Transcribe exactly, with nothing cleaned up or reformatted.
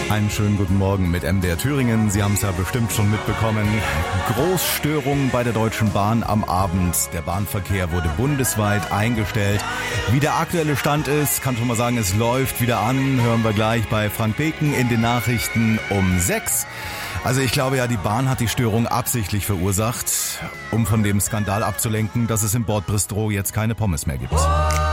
Einen schönen guten Morgen mit M D R Thüringen. Sie haben es ja bestimmt schon mitbekommen. Großstörungen bei der Deutschen Bahn am Abend. Der Bahnverkehr wurde bundesweit eingestellt. Wie der aktuelle Stand ist, kann schon mal sagen, es läuft wieder an. Hören wir gleich bei Frank Beken in den Nachrichten um sechs. Also ich glaube ja, die Bahn hat die Störung absichtlich verursacht, um von dem Skandal abzulenken, dass es im Bordbistro jetzt keine Pommes mehr gibt.